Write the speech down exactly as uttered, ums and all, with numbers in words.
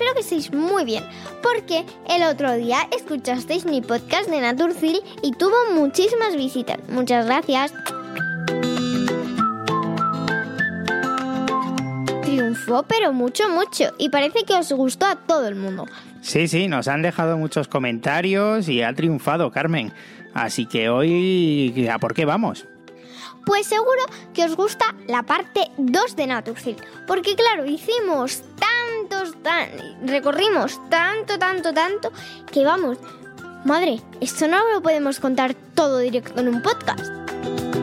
espero que estéis muy bien, porque el otro día escuchasteis mi podcast de Naturcil y tuvo muchísimas visitas. Muchas gracias. Triunfó, pero mucho, mucho, y parece que os gustó a todo el mundo. Sí, sí, nos han dejado muchos comentarios y ha triunfado, Carmen. Así que hoy, ¿a por qué vamos? Pues seguro que os gusta la parte dos de Naturcil, porque claro, hicimos tantos, tan, recorrimos tanto, tanto, tanto, que vamos, madre, esto no lo podemos contar todo directo en un podcast.